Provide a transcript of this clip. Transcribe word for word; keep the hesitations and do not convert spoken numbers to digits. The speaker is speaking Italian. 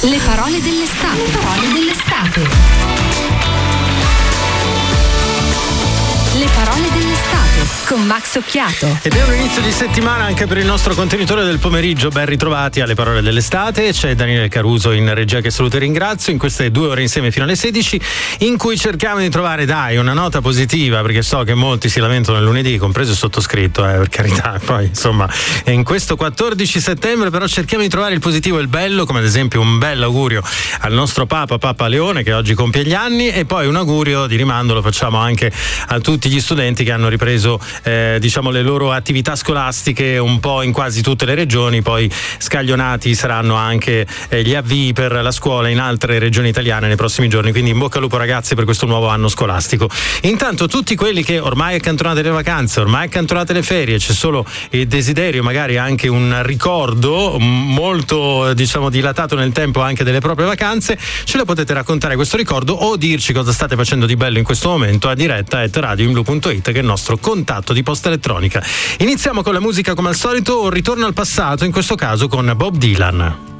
Le parole dell'estate. Le parole dell'estate. Le parole dell'estate con Max Occhiato. Ed è un inizio di settimana anche per il nostro contenitore del pomeriggio. Ben ritrovati alle parole dell'estate. C'è Daniele Caruso in regia, che saluto e ringrazio, in queste due ore insieme fino alle sedici, in cui cerchiamo di trovare, dai, una nota positiva, perché so che molti si lamentano il lunedì, compreso il sottoscritto, eh, per carità. Poi insomma, in questo quattordici settembre però cerchiamo di trovare il positivo e il bello, come ad esempio un bel augurio al nostro Papa, Papa Leone, che oggi compie gli anni, e poi un augurio di rimando lo facciamo anche a tutti gli studenti che hanno ripreso eh, diciamo le loro attività scolastiche un po' in quasi tutte le regioni. Poi scaglionati saranno anche eh, gli avvii per la scuola in altre regioni italiane nei prossimi giorni, quindi in bocca al lupo ragazzi per questo nuovo anno scolastico. Intanto tutti quelli che ormai accantonate le vacanze, ormai accantonate le ferie, c'è solo il desiderio, magari anche un ricordo molto diciamo dilatato nel tempo anche delle proprie vacanze, ce le potete raccontare questo ricordo o dirci cosa state facendo di bello in questo momento a diretta at radioinblu punto it, che è il nostro contatto di posta elettronica. Iniziamo con la musica come al solito, un ritorno al passato, in questo caso con Bob Dylan.